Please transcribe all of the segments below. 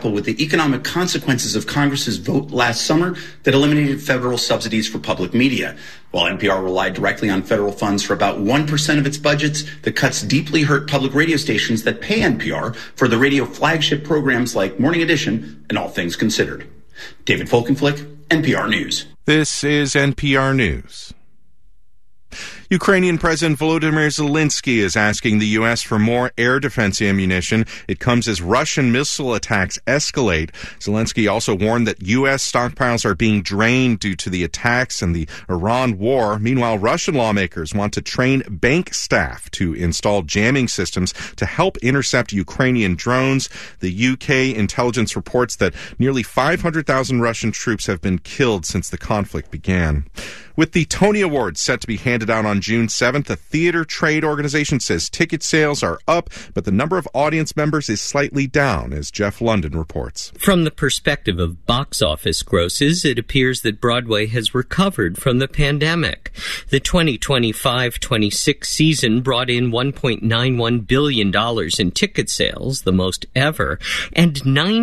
with the economic consequences of Congress's vote last summer that eliminated federal subsidies for public media. While NPR relied directly on federal funds for about 1% of its budgets, the cuts deeply hurt public radio stations that pay NPR for the radio flagship programs like Morning Edition and All Things Considered. David Folkenflik, NPR News. This is NPR News. Ukrainian President Volodymyr Zelensky is asking the U.S. for more air defense ammunition. It comes as Russian missile attacks escalate. Zelensky also warned that U.S. stockpiles are being drained due to the attacks and the Iran war. Meanwhile, Russian lawmakers want to train bank staff to install jamming systems to help intercept Ukrainian drones. The UK intelligence reports that nearly 500,000 Russian troops have been killed since the conflict began. With the Tony Awards set to be handed out on June 7th, the Theater Trade Organization says ticket sales are up, but the number of audience members is slightly down, as Jeff London reports. From the perspective of box office grosses, it appears that Broadway has recovered from the pandemic. The 2025-26 season brought in $1.91 billion in ticket sales, the most ever, and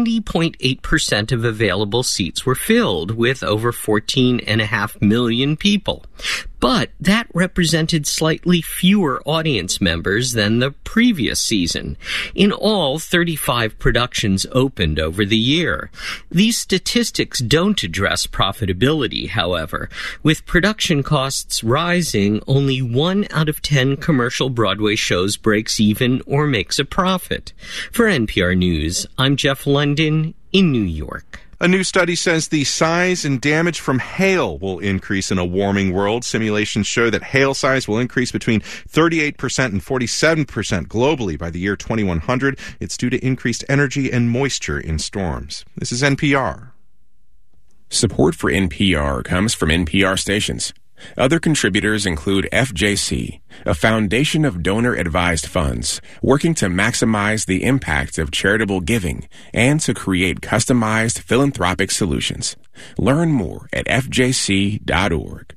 90.8% of available seats were filled, with over 14.5 million people. But that represented slightly fewer audience members than the previous season. In all, 35 productions opened over the year. These statistics don't address profitability, however. With production costs rising, only 1 out of 10 commercial Broadway shows breaks even or makes a profit. For NPR News, I'm Jeff London in New York. A new study says the size and damage from hail will increase in a warming world. Simulations show that hail size will increase between 38% and 47% globally by the year 2100. It's due to increased energy and moisture in storms. This is NPR. Support for NPR comes from NPR stations. Other contributors include FJC, a foundation of donor-advised funds working to maximize the impact of charitable giving and to create customized philanthropic solutions. Learn more at fjc.org.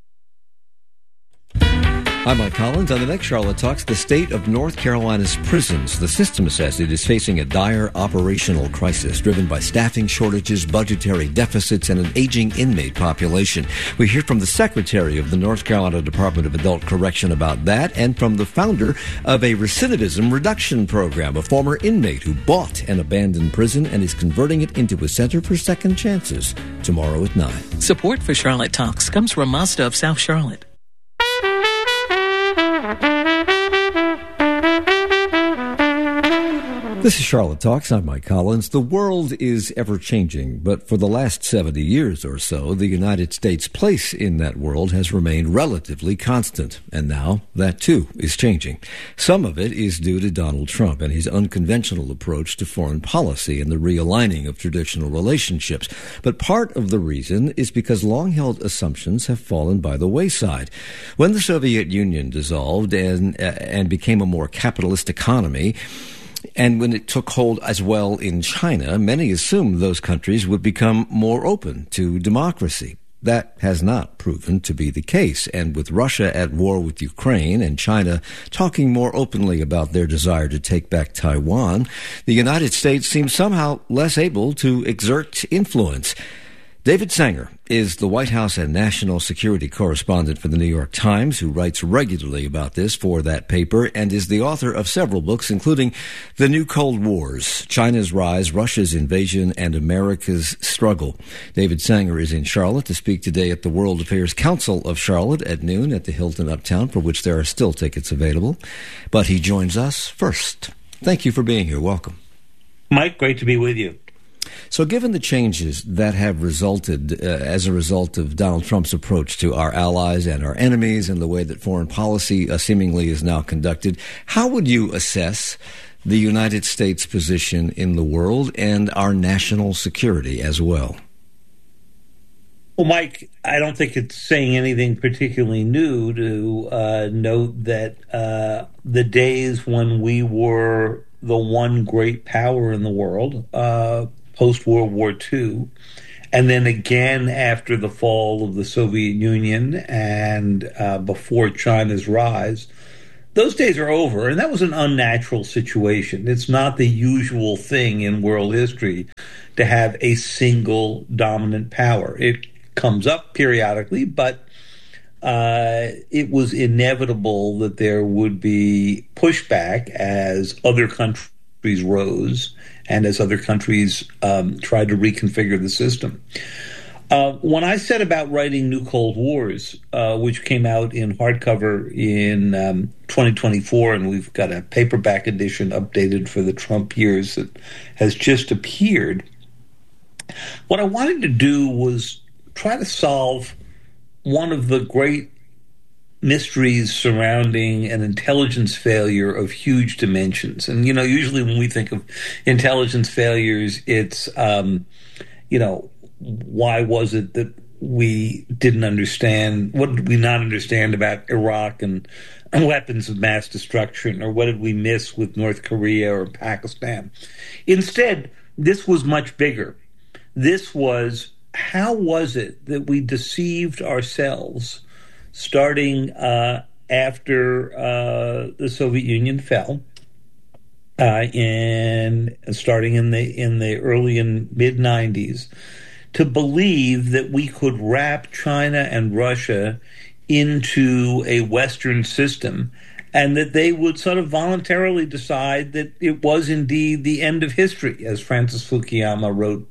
I'm Mike Collins. On the next Charlotte Talks, the state of North Carolina's prisons. The system says it is facing a dire operational crisis driven by staffing shortages, budgetary deficits, and an aging inmate population. We hear from the secretary of the North Carolina Department of Adult Correction about that, and from the founder of a recidivism reduction program, a former inmate who bought an abandoned prison and is converting it into a center for second chances, tomorrow at 9. Support for Charlotte Talks comes from Mazda of South Charlotte. This is Charlotte Talks. I'm Mike Collins. The world is ever-changing, but for the last 70 years or so, the United States' place in that world has remained relatively constant. And now, that too is changing. Some of it is due to Donald Trump and his unconventional approach to foreign policy and the realigning of traditional relationships. But part of the reason is because long-held assumptions have fallen by the wayside. When the Soviet Union dissolved and became a more capitalist economy, and when it took hold as well in China, many assumed those countries would become more open to democracy. That has not proven to be the case. And with Russia at war with Ukraine and China talking more openly about their desire to take back Taiwan, the United States seems somehow less able to exert influence. David Sanger is the White House and national security correspondent for the New York Times, who writes regularly about this for that paper and is the author of several books, including The New Cold Wars, China's Rise, Russia's Invasion, and America's Struggle. David Sanger is in Charlotte to speak today at the World Affairs Council of Charlotte at noon at the Hilton Uptown, for which there are still tickets available. But he joins us first. Thank you for being here. Welcome. Mike, great to be with you. So given the changes that have resulted as a result of Donald Trump's approach to our allies and our enemies and the way that foreign policy seemingly is now conducted, how would you assess the United States' position in the world and our national security as well? Well, Mike, I don't think it's saying anything particularly new to note that the days when we were the one great power in the world, post-World War II, and then again after the fall of the Soviet Union and before China's rise, those days are over, and that was an unnatural situation. It's not the usual thing in world history to have a single dominant power. It comes up periodically, but it was inevitable that there would be pushback as other countries rose and as other countries tried to reconfigure the system. When I set about writing New Cold Wars, which came out in hardcover in 2024, and we've got a paperback edition updated for the Trump years that has just appeared, what I wanted to do was try to solve one of the great mysteries surrounding an intelligence failure of huge dimensions. And, usually when we think of intelligence failures, it's, why was it that we didn't understand? What did we not understand about Iraq and weapons of mass destruction? Or what did we miss with North Korea or Pakistan? Instead, this was much bigger. This was, how was it that we deceived ourselves starting after the Soviet Union fell, and starting in the early and mid 90s, to believe that we could wrap China and Russia into a Western system, and that they would sort of voluntarily decide that it was indeed the end of history, as Francis Fukuyama wrote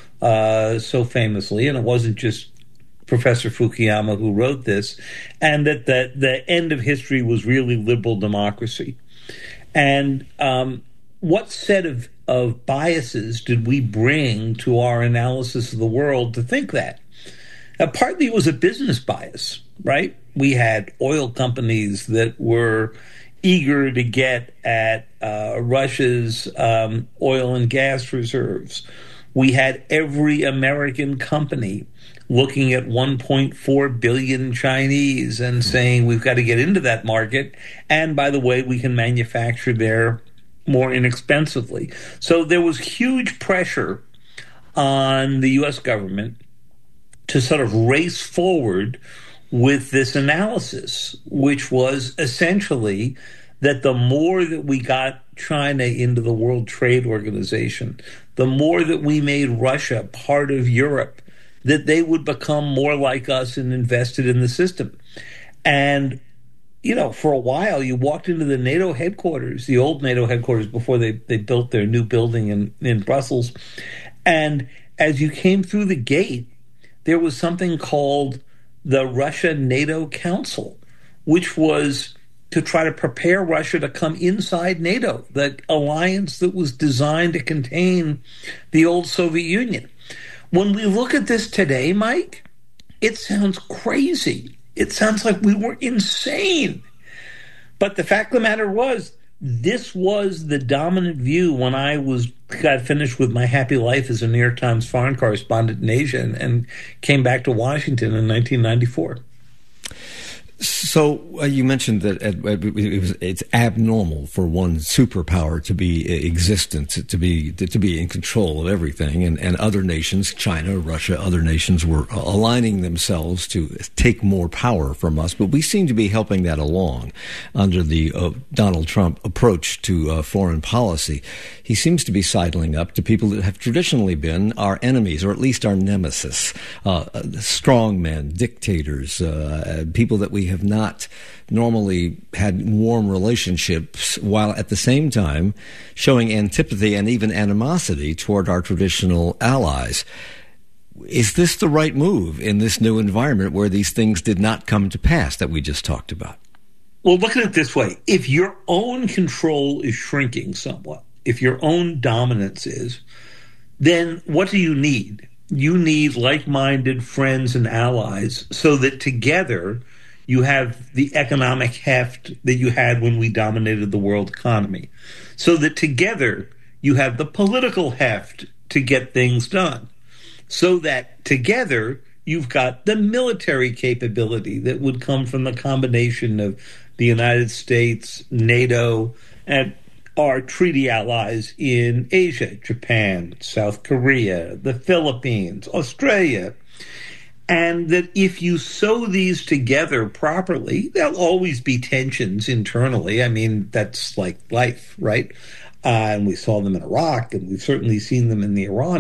so famously. And it wasn't just Professor Fukuyama who wrote this, and that the end of history was really liberal democracy. And what set of biases did we bring to our analysis of the world to think that? Partly it was a business bias, right? We had oil companies that were eager to get at Russia's oil and gas reserves. We had every American company looking at 1.4 billion Chinese and saying, we've got to get into that market. And by the way, we can manufacture there more inexpensively. So there was huge pressure on the U.S. government to sort of race forward with this analysis, which was essentially that the more that we got China into the World Trade Organization, the more that we made Russia part of Europe, that they would become more like us and invested in the system. And, for a while, you walked into the NATO headquarters, the old NATO headquarters before they built their new building in Brussels. And as you came through the gate, there was something called the Russia-NATO Council, which was to try to prepare Russia to come inside NATO, the alliance that was designed to contain the old Soviet Union. When we look at this today, Mike, it sounds crazy. It sounds like we were insane. But the fact of the matter was, this was the dominant view when I got finished with my happy life as a New York Times foreign correspondent in Asia and came back to Washington in 1994. So you mentioned that it's abnormal for one superpower to be existent, to be in control of everything, and other nations, China, Russia, other nations were aligning themselves to take more power from us. But we seem to be helping that along under the Donald Trump approach to foreign policy. He seems to be sidling up to people that have traditionally been our enemies, or at least our nemesis, strongmen, dictators, people that we have not normally had warm relationships, while at the same time showing antipathy and even animosity toward our traditional allies. Is this the right move in this new environment where these things did not come to pass that we just talked about? Well, look at it this way. If your own control is shrinking somewhat, if your own dominance is, then what do you need? You need like-minded friends and allies so that together you have the economic heft that you had when we dominated the world economy. So that together you have the political heft to get things done. So that together you've got the military capability that would come from the combination of the United States, NATO, and our treaty allies in Asia, Japan, South Korea, the Philippines, Australia. And that if you sew these together properly, there'll always be tensions internally. I mean, that's like life, right? And we saw them in Iraq, and we've certainly seen them in the Iran